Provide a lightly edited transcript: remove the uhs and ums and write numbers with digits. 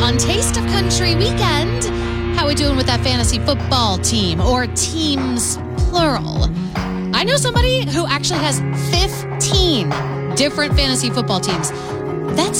on Taste of Country Weekend. How we doing with that fantasy football team, or teams plural? I know somebody who actually has 15 different fantasy football teams. That's